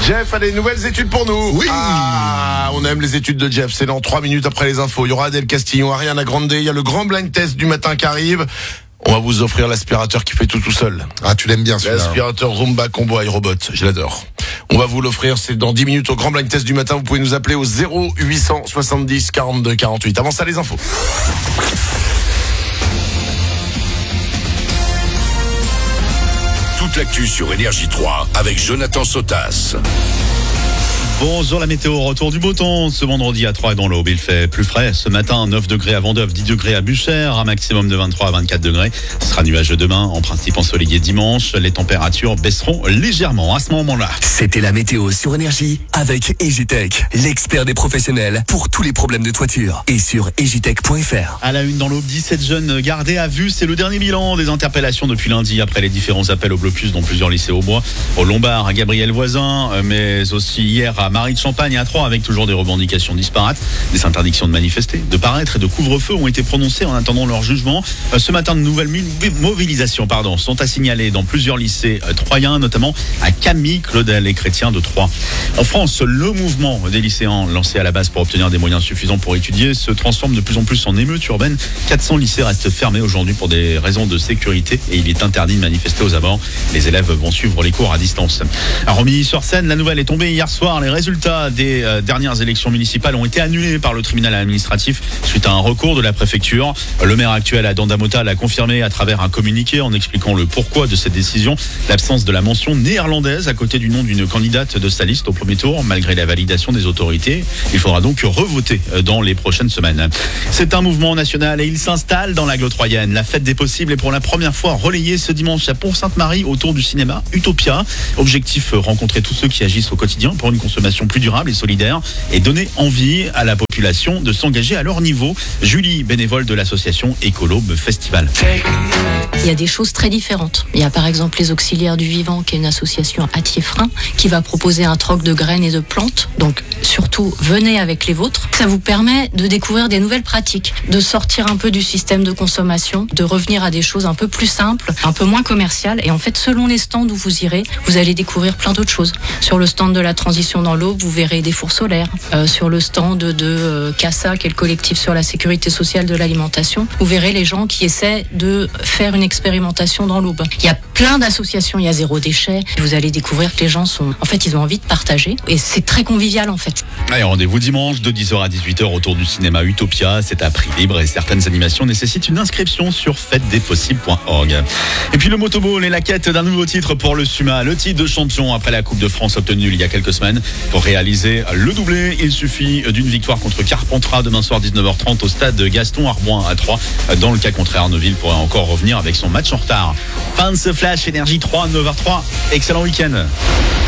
Jeff a des nouvelles études pour nous. Oui. On aime les études de Jeff. C'est dans 3 minutes après les infos. Il y aura Adèle Castillon, Ariana Grande. Il y a le grand blind test du matin qui arrive. On va vous offrir l'aspirateur qui fait tout seul. Ah, tu l'aimes bien celui-là. L'aspirateur Roomba Combo iRobot. Je l'adore. On va vous l'offrir. C'est dans 10 minutes au grand blind test du matin. Vous pouvez nous appeler au 0870 42 48. Avant ça, les infos. Toute l'actu sur Énergie 3 avec Jonathan Sotas. Bonjour, la météo, retour du beau temps ce vendredi à 3 et dans l'Aube. Il fait plus frais ce matin, 9 degrés à Vendœuvre, 10 degrés à Buchères, un maximum de 23 à 24 degrés. Ce sera nuageux demain, en principe ensoleillé dimanche. Les températures baisseront légèrement à ce moment-là. C'était la météo sur Énergie avec Egitech, l'expert des professionnels pour tous les problèmes de toiture. Et sur egitech.fr. À la une dans l'Aube, 17 jeunes gardés à vue. C'est le dernier bilan des interpellations depuis lundi après les différents appels au blocus dans plusieurs lycées au Bois, au Lombard, à Gabriel Voisin, mais aussi hier à Marie de Champagne et à Troyes, avec toujours des revendications disparates. Des interdictions de manifester, de paraître et de couvre-feu ont été prononcées en attendant leur jugement. Ce matin, de nouvelles mobilisations sont à signaler dans plusieurs lycées troyens, notamment à Camille, Claudel et Chrétien de Troyes. En France, le mouvement des lycéens lancé à la base pour obtenir des moyens suffisants pour étudier se transforme de plus en plus en émeute urbaine. 400 lycées restent fermés aujourd'hui pour des raisons de sécurité et il est interdit de manifester aux abords. Les élèves vont suivre les cours à distance. À Romilly-sur-Seine, la nouvelle est tombée hier soir. Les résultats des dernières élections municipales ont été annulés par le tribunal administratif suite à un recours de la préfecture. Le maire actuel, Adam Damota, l'a confirmé à travers un communiqué en expliquant le pourquoi de cette décision. L'absence de la mention néerlandaise à côté du nom d'une candidate de sa liste au premier tour, malgré la validation des autorités. Il faudra donc revoter dans les prochaines semaines. C'est un mouvement national et il s'installe dans l'agglo troyenne. La fête des possibles est pour la première fois relayée ce dimanche à Pont-Sainte-Marie autour du cinéma Utopia. Objectif, rencontrer tous ceux qui agissent au quotidien pour une consommation plus durable et solidaire et donner envie à la population de s'engager à leur niveau. Julie, bénévole de l'association Écolobe Festival. Il y a des choses très différentes. Il y a par exemple les Auxiliaires du Vivant, qui est une association à Thieffrain, qui va proposer un troc de graines et de plantes. Donc surtout, venez avec les vôtres. Ça vous permet de découvrir des nouvelles pratiques, de sortir un peu du système de consommation, de revenir à des choses un peu plus simples, un peu moins commerciales. Et en fait, selon les stands où vous irez, vous allez découvrir plein d'autres choses. Sur le stand de la transition dans l'Aube, vous verrez des fours solaires. Sur le stand de CASA, qui est le collectif sur la sécurité sociale de l'alimentation, vous verrez les gens qui essaient de faire une expérimentation dans l'Aube. Il y a plein d'associations, il y a Zéro Déchet. Vous allez découvrir que les gens ils ont envie de partager et c'est très convivial en fait. Allez, rendez-vous dimanche de 10h à 18h autour du cinéma Utopia. C'est à prix libre et certaines animations nécessitent une inscription sur fêtedespossibles.org. Et puis le motoball est la quête d'un nouveau titre pour le SUMA. Le titre de champion après la Coupe de France obtenue il y a quelques semaines. Pour réaliser le doublé, il suffit d'une victoire contre Carpentras demain soir 19h30 au stade Gaston Arboin à 3. Dans le cas contraire, Neuville pourrait encore revenir avec son match en retard. Fin de ce flash Énergie 3, 9h03. Excellent week-end.